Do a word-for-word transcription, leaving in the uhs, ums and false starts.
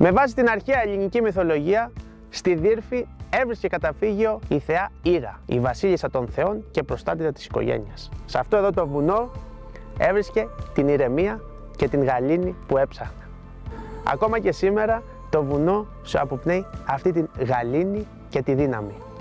Με βάση την αρχαία ελληνική μυθολογία, στη Δύρφη έβρισκε καταφύγιο η θεά Ήρα, η βασίλισσα των θεών και προστάτηδα της οικογένειας. Σε αυτό εδώ το βουνό έβρισκε την ηρεμία και την γαλήνη που έψαχνα. Ακόμα και σήμερα το βουνό σου αποπνέει αυτή την γαλήνη και τη δύναμη.